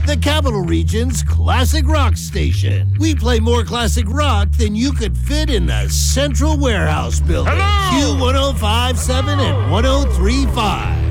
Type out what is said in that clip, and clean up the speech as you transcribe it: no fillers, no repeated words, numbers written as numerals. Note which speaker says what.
Speaker 1: the Capital Region's classic rock station. We play more classic rock than you could fit in the Central Warehouse building.
Speaker 2: Hello!
Speaker 1: Q1057 and 1035.